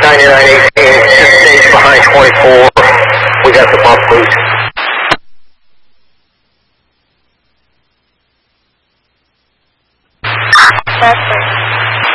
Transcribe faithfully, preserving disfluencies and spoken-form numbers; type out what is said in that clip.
ninety-nine eighteen, shift stage behind twenty-four. We got the bump loose. That's